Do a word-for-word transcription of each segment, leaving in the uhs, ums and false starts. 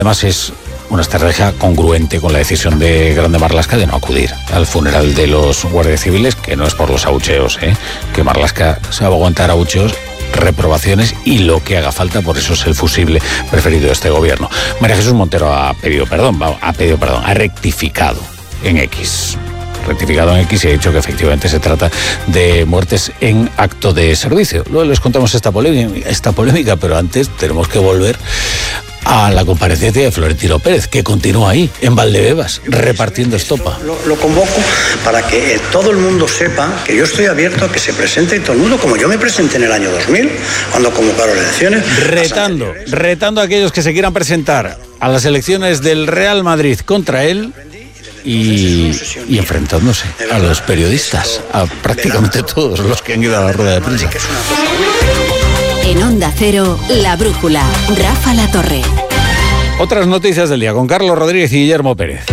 Además es una estrategia congruente con la decisión de Grande Marlaska de no acudir al funeral de los guardias civiles, que no es por los abucheos, ¿eh? que Marlaska se va a aguantar abucheos, reprobaciones y lo que haga falta, por eso es el fusible preferido de este gobierno. María Jesús Montero ha pedido perdón, ha pedido perdón, ha rectificado en X. rectificado en X y ha dicho que efectivamente se trata de muertes en acto de servicio. Luego les contamos esta polémica, esta polémica, pero antes tenemos que volver a la comparecencia de Florentino Pérez, que continúa ahí, en Valdebebas, repartiendo estopa. Lo, lo convoco para que todo el mundo sepa que yo estoy abierto a que se presente todo el mundo, como yo me presenté en el año dos mil, cuando convocaron elecciones. Retando, retando a aquellos que se quieran presentar a las elecciones del Real Madrid contra él. Y, y enfrentándose a los periodistas, a prácticamente todos los que han ido a la rueda de prensa. En Onda Cero, La Brújula, Rafa La Torre. Otras noticias del día con Carlos Rodríguez y Guillermo Pérez.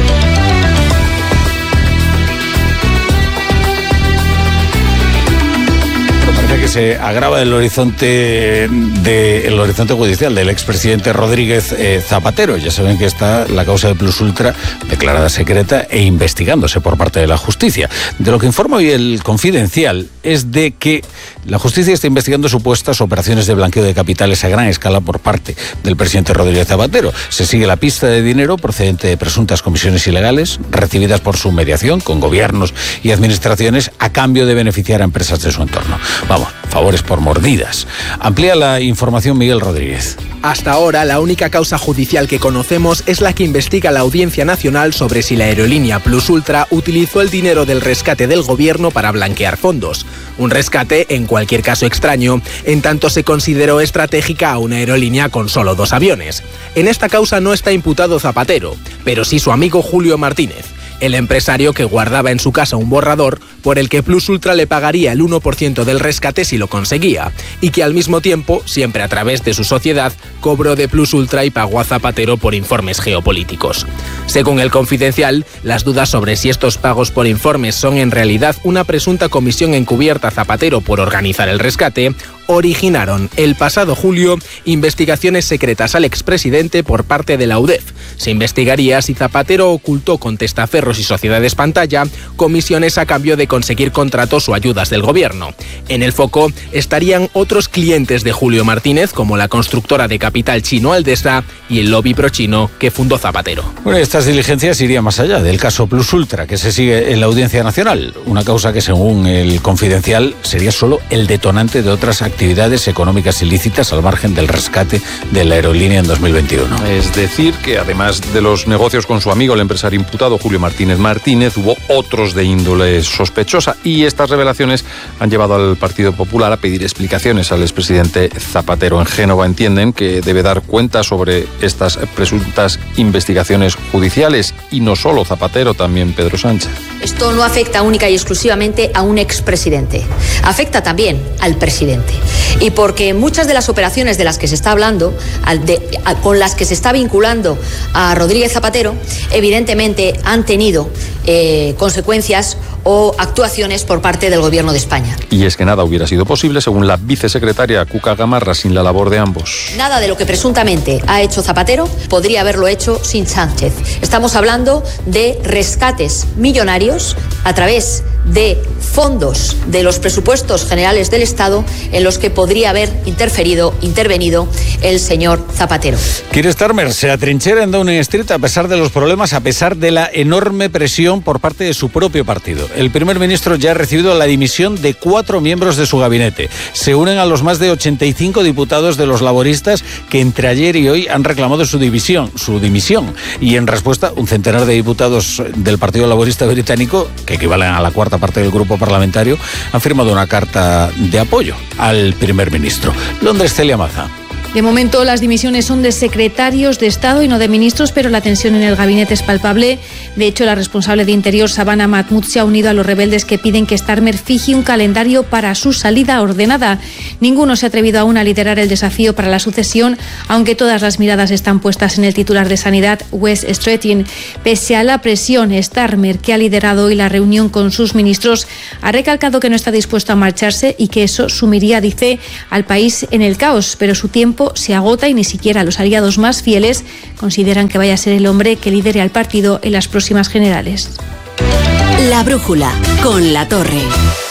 Que se agrava el horizonte de, el horizonte judicial del expresidente Rodríguez eh, Zapatero. Ya saben que está la causa de Plus Ultra declarada secreta e investigándose por parte de la justicia. De lo que informa hoy el Confidencial es de que la justicia está investigando supuestas operaciones de blanqueo de capitales a gran escala por parte del presidente Rodríguez Zapatero. Se sigue la pista de dinero procedente de presuntas comisiones ilegales recibidas por su mediación con gobiernos y administraciones a cambio de beneficiar a empresas de su entorno. Vamos, favores por mordidas. Amplía la información Miguel Rodríguez. Hasta ahora, la única causa judicial que conocemos es la que investiga la Audiencia Nacional sobre si la aerolínea Plus Ultra utilizó el dinero del rescate del gobierno para blanquear fondos. Un rescate, en cualquier caso extraño, en tanto se consideró estratégica a una aerolínea con solo dos aviones. En esta causa no está imputado Zapatero, pero sí su amigo Julio Martínez, el empresario que guardaba en su casa un borrador por el que Plus Ultra le pagaría el uno por ciento del rescate si lo conseguía, y que al mismo tiempo, siempre a través de su sociedad, cobró de Plus Ultra y pagó a Zapatero por informes geopolíticos. Según el Confidencial, las dudas sobre si estos pagos por informes son en realidad una presunta comisión encubierta a Zapatero por organizar el rescate, originaron el pasado julio investigaciones secretas al expresidente por parte de la U D E F. Se investigaría si Zapatero ocultó con testaferros y sociedades pantalla comisiones a cambio de conseguir contratos o ayudas del gobierno. En el foco estarían otros clientes de Julio Martínez, como la constructora de capital chino Aldesa y el lobby pro-chino que fundó Zapatero. Bueno, estas diligencias irían más allá del caso Plus Ultra, que se sigue en la Audiencia Nacional, una causa que según el Confidencial sería solo el detonante de otras actividades económicas ilícitas al margen del rescate de la aerolínea en dos mil veintiuno. Es decir, que además de los negocios con su amigo, el empresario imputado Julio Martínez Martínez, hubo otros de índole sospechosa, y estas revelaciones han llevado al Partido Popular a pedir explicaciones al expresidente Zapatero. En Génova entienden que debe dar cuenta sobre estas presuntas investigaciones judiciales, y no solo Zapatero, también Pedro Sánchez. Esto no afecta única y exclusivamente a un expresidente, afecta también al presidente. Y porque muchas de las operaciones de las que se está hablando, de, a, con las que se está vinculando a Rodríguez Zapatero, evidentemente han tenido eh, consecuencias o actuaciones por parte del Gobierno de España. Y es que nada hubiera sido posible, según la vicesecretaria Cuca Gamarra, sin la labor de ambos. Nada de lo que presuntamente ha hecho Zapatero podría haberlo hecho sin Sánchez. Estamos hablando de rescates millonarios a través de fondos de los presupuestos generales del Estado en los que podría haber interferido, intervenido el señor Zapatero. Keir Starmer se atrinchera en Downing Street a pesar de los problemas, a pesar de la enorme presión por parte de su propio partido. El primer ministro ya ha recibido la dimisión de cuatro miembros de su gabinete. Se unen a los más de ochenta y cinco diputados de los laboristas que entre ayer y hoy han reclamado su división, su dimisión. Y en respuesta, un centenar de diputados del Partido Laborista Británico, que equivalen a la cuarta parte del grupo parlamentario, han firmado una carta de apoyo al primer ministro. Londres, Celia Maza. De momento, las dimisiones son de secretarios de Estado y no de ministros, pero la tensión en el gabinete es palpable. De hecho, la responsable de Interior, Savannah Mahmood, se ha unido a los rebeldes que piden que Starmer fije un calendario para su salida ordenada. Ninguno se ha atrevido aún a liderar el desafío para la sucesión, aunque todas las miradas están puestas en el titular de Sanidad, Wes Streeting. Pese a la presión, Starmer, que ha liderado hoy la reunión con sus ministros, ha recalcado que no está dispuesto a marcharse y que eso sumiría, dice, al país en el caos, pero su tiempo tiempo se agota y ni siquiera los aliados más fieles consideran que vaya a ser el hombre que lidere al partido en las próximas generales. La brújula con La Torre.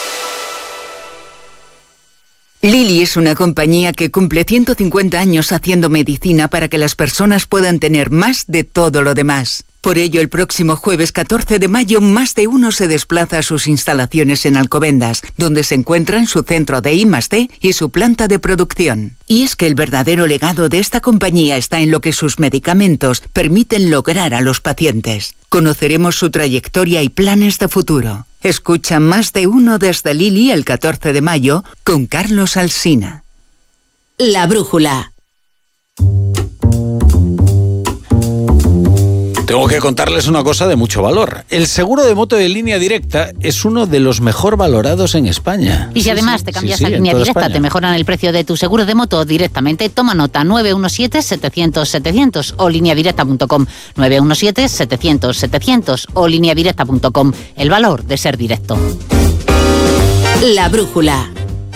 Lilly es una compañía que cumple ciento cincuenta años haciendo medicina para que las personas puedan tener más de todo lo demás. Por ello, el próximo jueves catorce de mayo, Más de Uno se desplaza a sus instalaciones en Alcobendas, donde se encuentran su centro de I más D y su planta de producción. Y es que el verdadero legado de esta compañía está en lo que sus medicamentos permiten lograr a los pacientes. Conoceremos su trayectoria y planes de futuro. Escucha Más de Uno desde Lilly el catorce de mayo con Carlos Alsina. La brújula. Tengo que contarles una cosa de mucho valor. El seguro de moto de Línea Directa es uno de los mejor valorados en España. Y si además te cambias a Línea Directa, te mejoran el precio de tu seguro de moto directamente. Toma nota: nueve uno siete, setecientos, setecientos o línea directa punto com. nueve uno siete, setecientos, setecientos o línea directa punto com. El valor de ser directo. La brújula.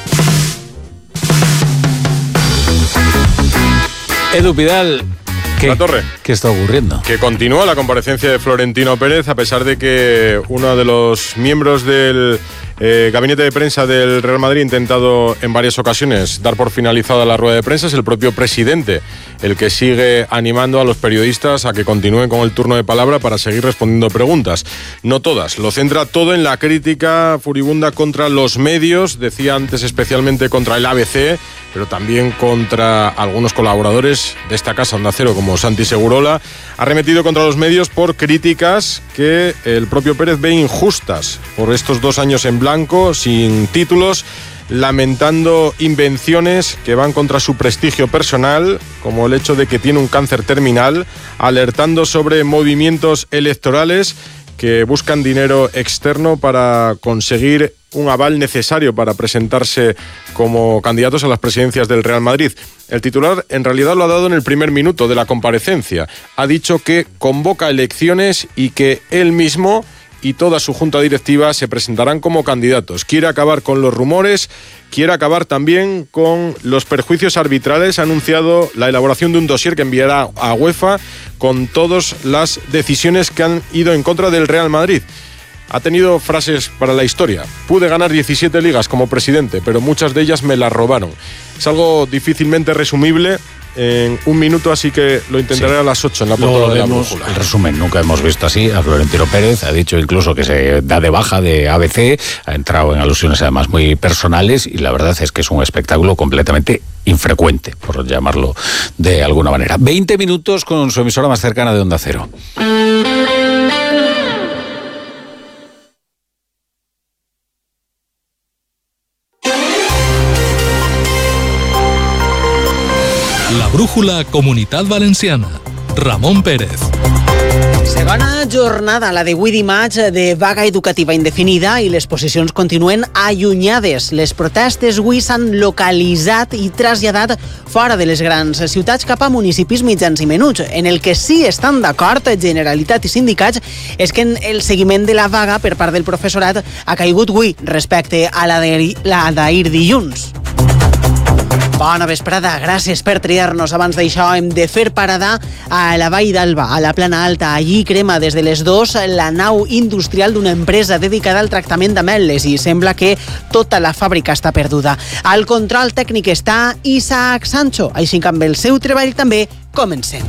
Edu Pidal. ¿Qué, La Torre. ¿Qué está ocurriendo? Que continúa la comparecencia de Florentino Pérez, a pesar de que uno de los miembros del eh, gabinete de prensa del Real Madrid ha intentado en varias ocasiones dar por finalizada la rueda de prensa. Es el propio presidente el que sigue animando a los periodistas a que continúen con el turno de palabra para seguir respondiendo preguntas. No todas, lo centra todo en la crítica furibunda contra los medios, decía antes especialmente contra el A B C, pero también contra algunos colaboradores de esta casa Onda Cero, como Santi Segurola. Ha arremetido contra los medios por críticas que el propio Pérez ve injustas por estos dos años en blanco, sin títulos, lamentando invenciones que van contra su prestigio personal, como el hecho de que tiene un cáncer terminal, alertando sobre movimientos electorales que buscan dinero externo para conseguir un aval necesario para presentarse como candidatos a las presidencias del Real Madrid. El titular en realidad lo ha dado en el primer minuto de la comparecencia. Ha dicho que convoca elecciones y que él mismo y toda su junta directiva se presentarán como candidatos. Quiere acabar con los rumores, quiere acabar también con los perjuicios arbitrales. Ha anunciado la elaboración de un dossier que enviará a UEFA con todas las decisiones que han ido en contra del Real Madrid. Ha tenido frases para la historia. Pude ganar diecisiete ligas como presidente, pero muchas de ellas me las robaron. Es algo difícilmente resumible en un minuto, así que lo intentaré sí. a las ocho en la portada de la brújula. El resumen, nunca hemos visto así a Florentino Pérez. Ha dicho incluso que se da de baja de A B C, ha entrado en alusiones además muy personales y la verdad es que es un espectáculo completamente infrecuente, por llamarlo de alguna manera. veinte minutos con su emisora más cercana de Onda Cero. La brújula Comunitat Valenciana. Ramon Pérez. Segona jornada, la de avui dimarts, de vaga educativa indefinida i les posicions continuen allunyades. Les protestes avui s'han localitzat i traslladat fora de les grans ciutats cap a municipis mitjans i menuts. En el que sí estan d'acord Generalitat i sindicats és que el seguiment de la vaga per part del professorat ha caigut avui respecte a la d'ahir dilluns. Bona vesprada, gràcies per triar-nos. Abans d'això hem de fer parada a la Vall d'Alba, a la Plana Alta. Allí crema des de les dues la nau industrial d'una empresa dedicada al tractament d'ametlles i sembla que tota la fàbrica està perduda. Al control tècnic està Isaac Sancho, així que amb el seu treball també comencem.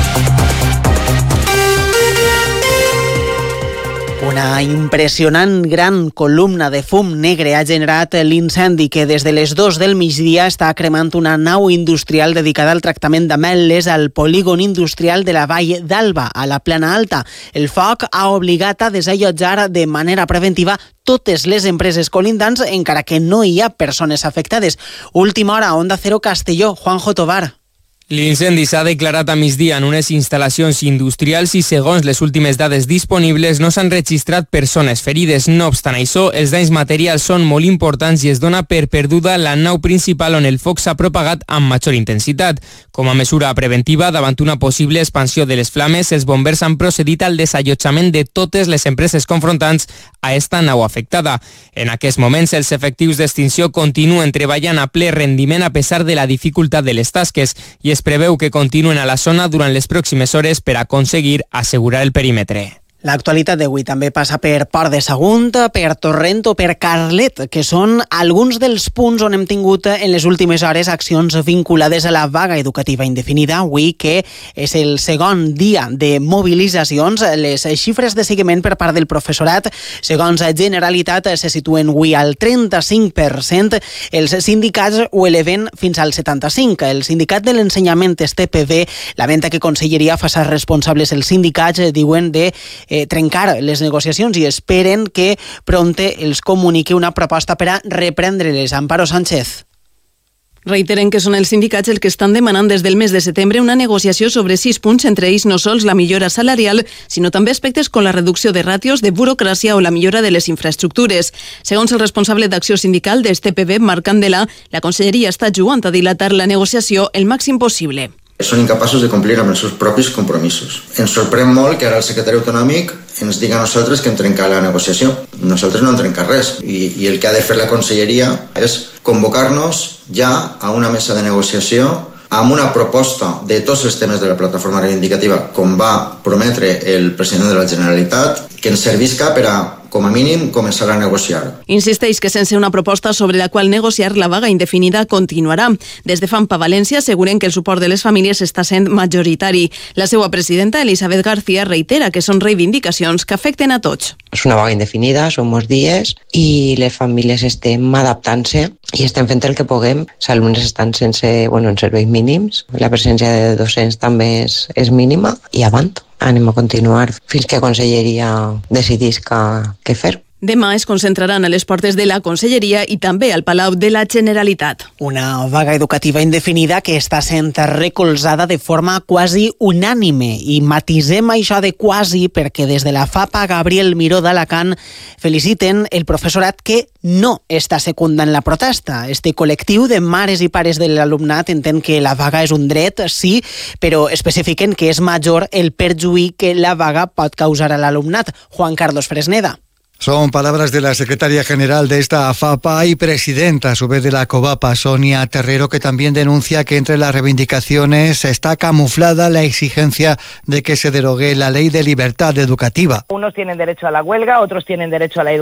Una impressionant gran columna de fum negre ha generat l'incendi que des de les dues del migdia està cremant una nau industrial dedicada al tractament d'ametlles al polígon industrial de la Vall d'Alba, a la Plana Alta. El foc ha obligat a desallotjar de manera preventiva totes les empreses colindants, encara que no hi ha persones afectades. Última hora, Onda Cero Castelló, Juanjo Tovar. L'incendi s'ha declarat a migdia en unes instal·lacions industrials i, segons les últimes dades disponibles, no s'han registrat persones ferides. No obstant això, els danys materials són molt importants i es dona per perduda la nau principal on el foc s'ha propagat amb major intensitat. Com a mesura preventiva, davant una possible expansió de les flames, els bombers han procedit al desallotjament de totes les empreses confrontants a esta nau afectada. En aquests moments, els efectius d'extinció continuen treballant a ple rendiment a pesar de la dificultat de les tasques i es preveu que continuen a la zona durant les pròximes hores per aconseguir assegurar el perímetre. L'actualitat d'avui també passa per Port de Sagunt, per Torrent o per Carlet, que són alguns dels punts on hem tingut en les últimes hores accions vinculades a la vaga educativa indefinida. Avui, que és el segon dia de mobilitzacions, les xifres de seguiment per part del professorat, segons Generalitat, se situen avui al trenta-cinc per cent. Els sindicats ho eleven fins al setanta-cinc per cent. El sindicat de l'ensenyament S T P B lamenta que Conselleria faci responsables els sindicats, diuen, de Eh, trencar les negociacions i esperen que pronte els comuniqui una proposta per a reprendre-les. Amparo Sánchez. Reiteren que són els sindicats els que estan demanant des del mes de setembre una negociació sobre sis punts, entre ells no sols la millora salarial, sinó també aspectes com la reducció de ràtios, de burocràcia o la millora de les infraestructures. Segons el responsable d'acció sindical de S T P B, Marc Candela, la Conselleria està jugant a dilatar la negociació el màxim possible. Són incapaços de complir amb els seus propis compromisos. Ens sorprèn molt que ara el secretari autonòmic ens diga a nosaltres que hem trencat la negociació. Nosaltres no hem trencat res i, i el que ha de fer la Conselleria és convocar-nos ja a una mesa de negociació amb una proposta de tots els temes de la plataforma reivindicativa, com va prometre el president de la Generalitat, que ens servisca per a, com a mínim, començar a negociar. Insisteix que sense una proposta sobre la qual negociar, la vaga indefinida continuarà. Des de FAMPA València asseguren que el suport de les famílies està sent majoritari. La seva presidenta, Elisabet García, reitera que són reivindicacions que afecten a tots. És una vaga indefinida, són molts dies i les famílies estem adaptant-se i estem fent el que puguem. Els alumnes estan sense, bueno, en serveis mínims, la presència de docents també és, és mínima i avant. Anem a continuar fins que Conselleria decidís què fer. Demà es concentraran a les portes de la Conselleria i també al Palau de la Generalitat. Una vaga educativa indefinida que està sent recolzada de forma quasi unànime. I matisem això de quasi perquè des de la FAPA Gabriel Miró d'Alacant feliciten el professorat que no està secundant la protesta. Este col·lectiu de mares i pares de l'alumnat entén que la vaga és un dret, sí, però especifiquen que és major el perjuí que la vaga pot causar a l'alumnat. Juan Carlos Fresneda. Son palabras de la secretaria general de esta FAPA y presidenta a su vez de la COVAPA, Sonia Terrero, que también denuncia que entre las reivindicaciones está camuflada la exigencia de que se derogue la ley de libertad educativa. Unos tienen derecho a la huelga, otros tienen derecho a la educación.